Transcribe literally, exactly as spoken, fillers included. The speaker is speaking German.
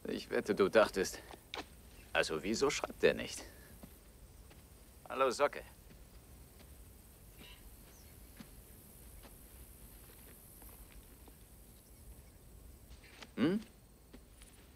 Ich wette, du dachtest... Also, wieso schreibt er nicht? Hallo, Socke. Hm?